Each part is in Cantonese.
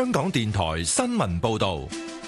香港電台新聞報道。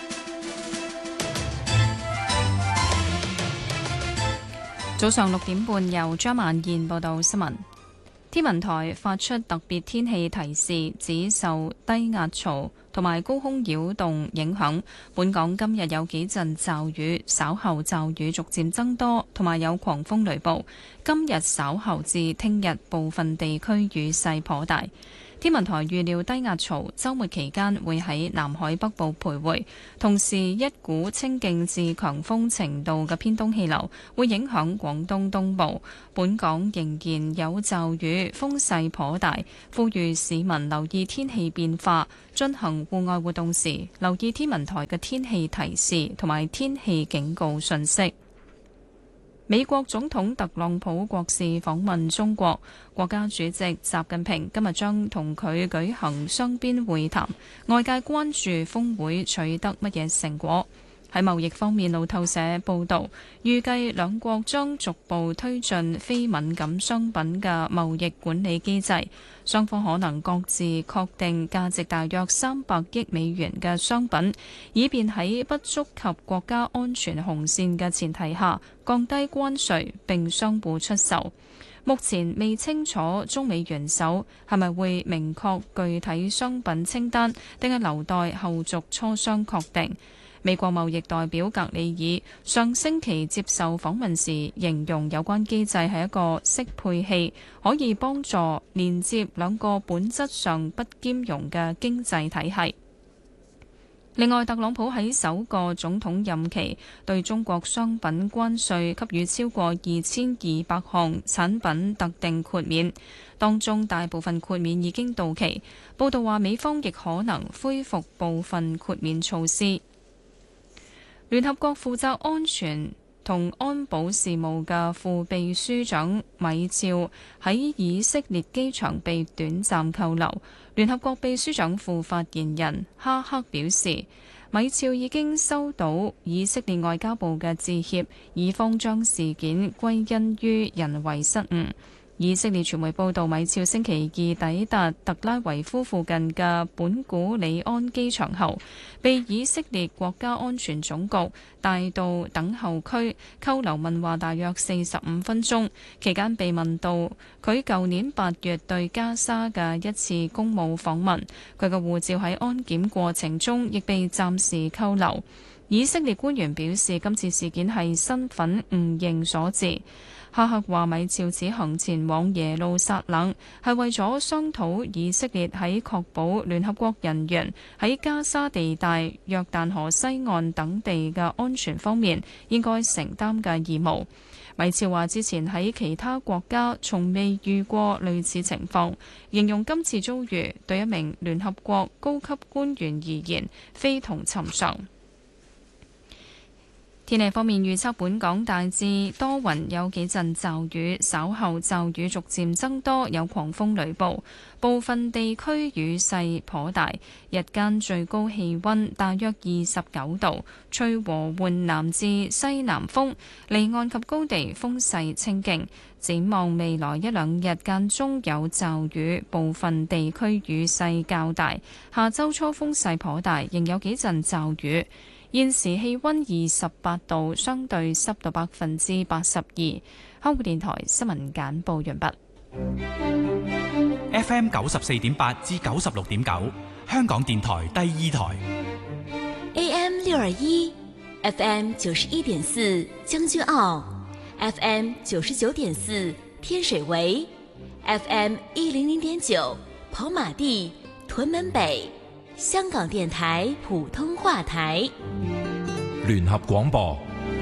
早上6點半，由張曼燕報道新聞。天文台發出特別天氣提示，指受低壓槽同埋高空擾動影響，本港今日有幾陣驟雨，稍後驟雨逐漸增多，同埋有狂風雷暴。今日稍後至聽日部分地區雨勢頗大。天文台預料低壓槽週末期間會喺南海北部徘徊，同時一股清勁至強風程度嘅偏東氣流會影響廣東東部，本港仍然有驟雨，風勢頗大，呼籲市民留意天氣變化，進行戶外活動時留意天文台嘅天氣提示同埋天氣警告訊息。美國總統特朗普國事訪問中國，國家主席習近平今日將同佢舉行雙邊會談，外界關注峰會取得乜嘢成果。喺貿易方面，路透社報導，預計兩國將逐步推進非敏感商品嘅貿易管理機制，雙方可能各自確定價值大約300億美元嘅商品，以便喺不觸及國家安全紅線嘅前提下降低關稅並相互出售。目前未清楚中美元首係咪會明確具體商品清單，定係留待後續磋商確定。美國貿易代表格里爾上星期接受訪問時形容有關機制係一個適配器，可以幫助連接兩個本質上不兼容嘅經濟體系。另外，特朗普喺首個總統任期對中國商品關稅給予超過2200項產品特定豁免，當中大部分豁免已經到期。報道話美方亦可能恢復部分豁免措施。聯合國負責安全同安保事務嘅副秘書長米肖喺以色列機場被短暫扣留。聯合國秘書長副發言人哈克表示，米肖已經收到以色列外交部嘅致歉，以方將事件歸因於人為失誤。以色列傳媒報道，米肖星期二抵達特拉維夫附近嘅本古里安機場後，被以色列國家安全總局帶到等候區扣留問話大約45分鐘，期間被問到佢舊年8月對加沙嘅一次公務訪問，佢嘅護照喺安檢過程中亦被暫時扣留。以色列官員表示，今次事件係身份誤認所致。哈克話米肖此行前往耶路撒冷係為咗商討以色列喺確保聯合國人員喺加沙地帶、約旦河西岸等地嘅安全方面應該承擔嘅義務。米肖話之前喺其他國家從未遇過類似情況，形容今次遭遇對一名聯合國高級官員而言非同尋常。天氣方面預測，本港大致多雲，有幾陣驟雨，稍後驟雨逐漸增多，有狂風雷暴，部分地區雨勢頗大。日間最高氣溫大約29度，吹和緩南至西南風，離岸及高地風勢清勁。展望未來一兩日間中有驟雨，部分地區雨勢較大。下週初風勢頗大，仍有幾陣驟雨。現時氣溫28度，相對濕度82%。香港電台新聞簡報完畢。 FM 94.8至96.9，香港電台第二台。 AM 621 ，FM 91.4，將軍澳 ，FM 99.4，天水圍 ，FM 100.9，跑馬地、屯門北。香港電台普通話台， 聯合廣播。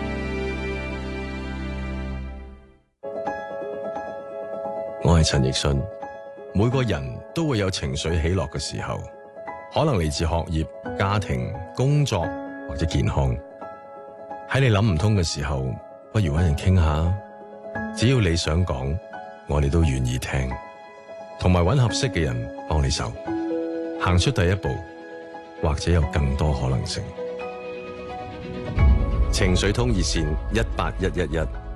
我係陳奕迅。每個人都會有情緒起落嘅時候，可能嚟自學業、家庭、工作或者健康。喺你諗唔通嘅時候，不如搵人傾下。只要你想講，我哋都願意聽，同埋搵合適嘅人幫你手。行出第一步，或者有更多可能性。情緒通熱線181111